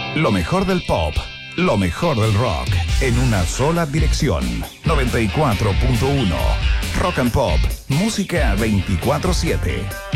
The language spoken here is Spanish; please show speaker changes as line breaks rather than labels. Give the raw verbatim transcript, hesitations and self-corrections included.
Lo mejor del pop, lo mejor del rock, en una sola dirección. noventa y cuatro punto uno Rock and Pop, música veinticuatro siete.